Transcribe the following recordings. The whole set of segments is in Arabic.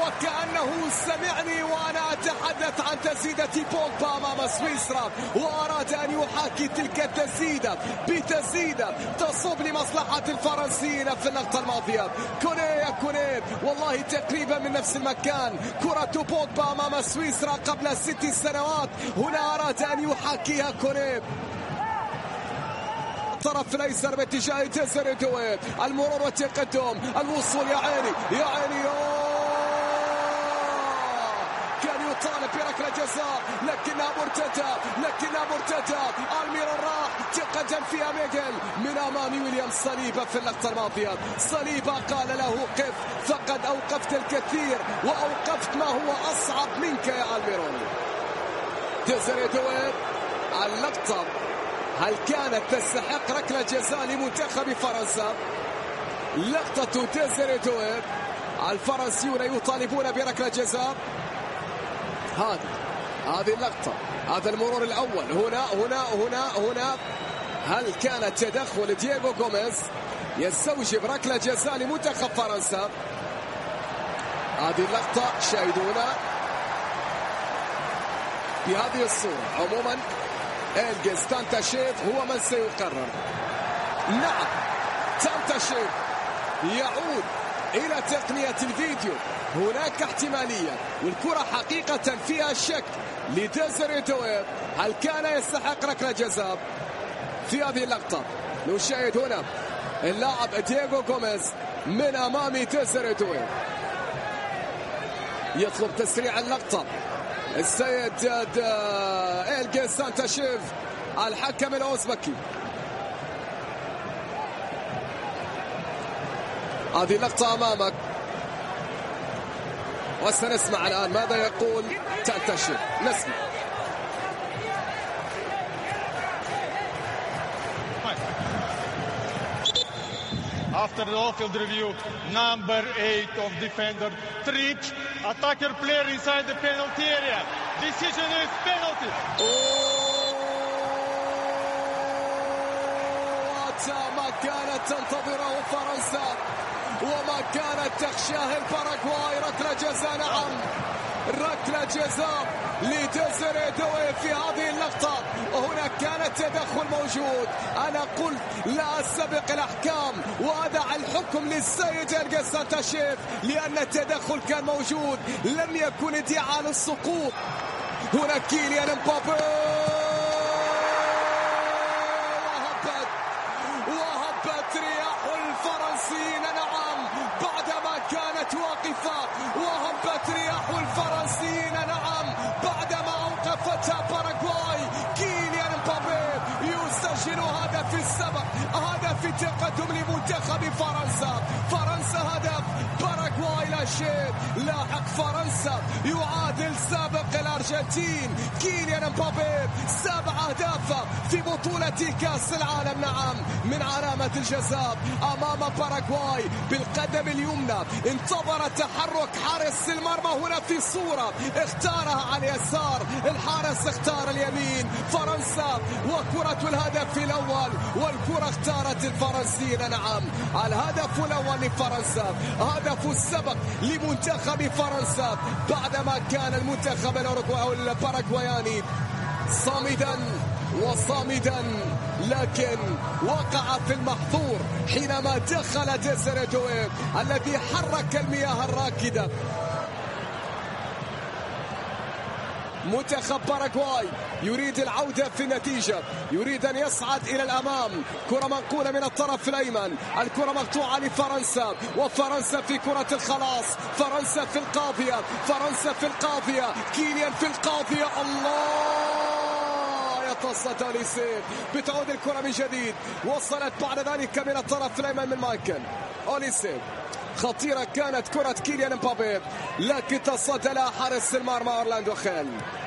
وكأنه سمعني وأنا أتحدث عن تسديدة بوجبا أمام سويسرا، وأراد أن يحاكي تلك التسديدة بتسديدة تصب لمصلحة الفرنسيين في اللقطة الماضية. كوني والله تقريبا من نفس المكان، كرة بوجبا أمام سويسرا قبل 6 سنوات، هنا أراد أن يحاكيها كوني. الطرف الايسر باتجاه ديزيري دوي، المرور والتقدم، الوصول يا عيني كان يطالب بركله جزاء لكنها مرتده. الميرون راح تقدم فيها ميغيل من امام ويليام صليبا في اللقطه الماضيه. صليبا قال له قف، فقد اوقفت الكثير واوقفت ما هو اصعب منك يا الميرون. ديزيري دوي اللقطه هل كانت تستحق ركلة جزاء لمنتخب فرنسا؟ لقطة ديزيري دوي، الفرنسيون يطالبون بركلة جزاء. هذه اللقطة، هذا المرور الأول هنا هل كانت تدخل دييغو غوميز يستوجب ركلة جزاء لمنتخب فرنسا؟ هذه اللقطة شاهدونا بهذه الصورة. عموما إلجز تانتاشيف هو من سيقرر. نعم، تانتاشيف يعود إلى تقنية الفيديو. هناك احتمالية والكرة حقيقة فيها شك لديزيري دوي، هل كان يستحق ركلة جزاء في هذه اللقطة؟ نشاهد هنا اللاعب دييغو غوميز من أمام ديزيري دوي يطلب تسريع اللقطة. السيد إلجز تانتاشيف الحكم الأوزبكي. هذه اللقطة أمامك وسنسمع الآن ماذا يقول تانتاشيف. نسمع. After the off-field review, number 8 of defender tripped attacker player inside the penalty area. Decision is penalty. ما كانت تنتظره فرنسا وما كانت تخشاه الباراغواي. ركلة جزاء، نعم، ركلة جزاء لديزيري دوي في هذه اللقطة. هنا كان التدخل موجود. أنا قلت لا أستبق الأحكام وأدع الحكم للسيد إلجز تانتاشيف لأن التدخل كان موجود، لم يكن ادعاء للسقوط. هنا كيليان امبابي وهبت رياح الفرنسيين، نعم، بعدما كانت واقفة، وهبت رياح الفرنسيين، نعم، بعدما أوقفتها باراغواي. كيليان امبابي يسجل هدف السبق، هدف التقدم لمنتخب فرنسا. فرنسا هدف، باراغواي لا شيء. لاحق فرنسا يعادل سابق الأرجنتين. كيليان امبابي 7 أهداف في بطولة كأس العالم، نعم، من علامة الجزاء أمام باراغواي بالقدم اليمنى. انتظر تحرك حارس المرمى هنا في صورة، اختارها على اليسار، الحارس اختار اليمين. فرنسا وكرة الهدف الأول، والكرة اختارت الفرنسيين، نعم، الهدف الأول لفرنسا، هدف السبق لمنتخب فرنسا بعدما كان المنتخب الباراغواياني صامدا لكن وقع في المحظور حينما دخل ديزيري دوي الذي حرك المياه الراكدة. منتخب باراغواي يريد العودة في النتيجة، يريد أن يصعد إلى الأمام. كرة منقولة من الطرف الأيمن، الكرة مقطوعة لفرنسا، وفرنسا في كرة الخلاص. فرنسا في القاضية، كيليان في القاضية. الله، يتصدى أوليسيه، بتعود الكرة من جديد، وصلت بعد ذلك من الطرف الأيمن من مايكل أوليسيه. خطيرة كانت كرة كيليان امبابي لكن تصدى لها حارس المرمى أورلاندو خيل.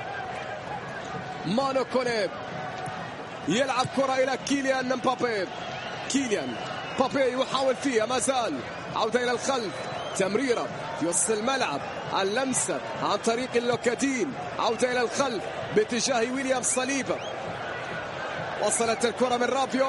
مانو كوني يلعب كرة إلى كيليان امبابي. كيليان امبابي يحاول فيها، ما زال عودة إلى الخلف، تمريرة في وسط الملعب، اللمسة عن طريق اللوكادين، عودة إلى الخلف باتجاه ويليام صليبا. وصلت الكرة من رابيو.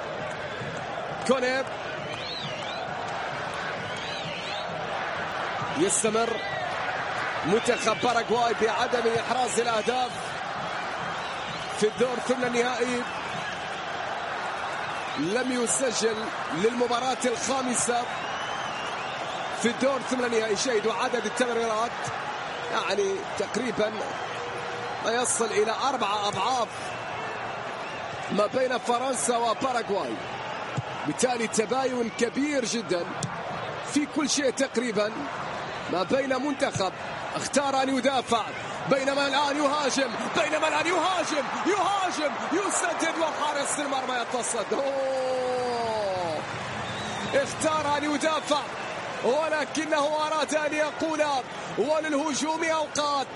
كوني يستمر منتخب باراغواي بعدم إحراز الأهداف في الدور ثمن النهائي. لم يسجل للمباراة الخامسة في الدور ثمن النهائي. شاهدوا عدد التمريرات، يعني تقريبا ما يصل إلى 4 أضعاف ما بين فرنسا وباراغواي. بالتالي تباين كبير جدا في كل شيء تقريبا ما بين منتخب اختار أن يدافع بينما الآن يهاجم، يهاجم يسدد وحارس المرمى يتصدى. اختار أن يدافع ولكنه أراد أن يقول وللهجوم أوقات.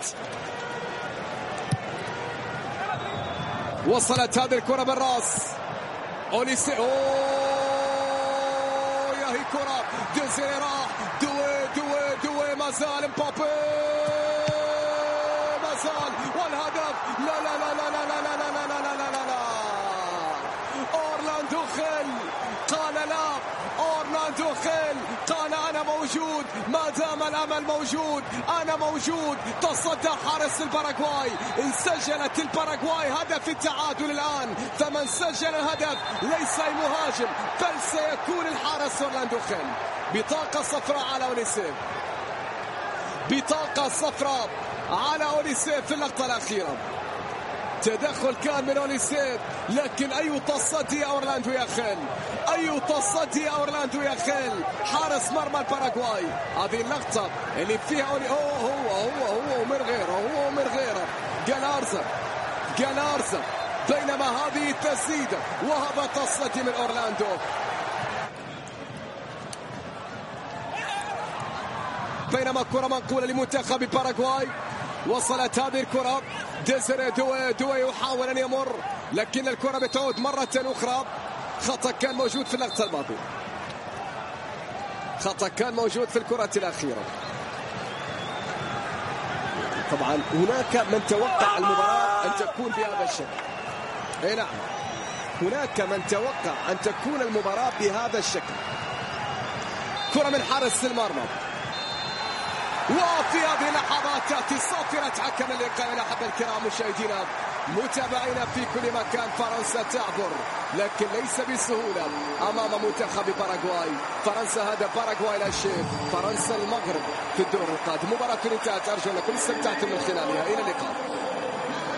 وصلت هذه الكرة بالراس أوليسي. يا هي كرة ديزيري راح دوي ما زال مبابي ما زال والهدف. لا أورلاندو خيل قال لا، أورلاندو خيل قال أنا موجود، ما دام الأمل موجود أنا موجود. تصدى حارس الباراغواي، انسجلت الباراغواي هدف التعادل الآن. فمن سجل الهدف ليس المهاجم بل سيكون الحارس أورلاندو خيل. بطاقة صفراء على أوليسي، بطاقة صفراء على أوليسي في اللقطة الأخيرة. تدخل كان من أوليسي، لكن أي تصدي أورلاندو يا خيل، أي تصدي أورلاندو يا خيل حارس مرمى الباراغواي. هذه اللقطة اللي فيها هو من غيره جالارزا بينما هذه التسديدة وهبط التصدي من أورلاندو. بينما كرة منقولة لمنتخب باراغواي. وصلت هذه الكرة ديزيري دوي يحاول أن يمر لكن الكرة بتعود مرة أخرى. خطأ كان موجود في اللقطة الماضية، خطأ كان موجود في الكرة الأخيرة. طبعا هناك من توقع المباراة أن تكون بهذا الشكل. أي نعم، هناك من توقع أن تكون المباراة بهذا الشكل. كرة من حارس المرمى، وفي هذه اللحظات تأتي صافرة حكم اللقاء. إلى حد الكرام مشاهدينا متابعينا في كل مكان، فرنسا تعبر لكن ليس بسهولة أمام منتخب باراغواي. فرنسا هدف، باراغواي لا شيء. فرنسا المغرب في الدور القادم. مباراة انتهت، أرجو أنكم استمتعتم من خلالها. إلى اللقاء.